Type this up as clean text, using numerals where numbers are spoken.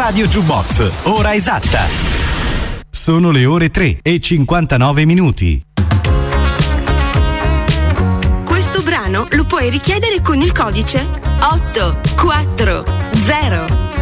Radio Jukebox, ora esatta. Sono le ore 3:59. Questo brano lo puoi richiedere con il codice 840